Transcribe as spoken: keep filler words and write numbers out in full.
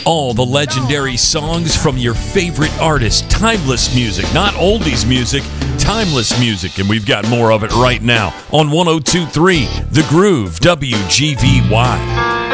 All the legendary songs from your favorite artist. Timeless music, not oldies music, timeless music. And we've got more of it right now on one oh two point three The Groove, W G V Y.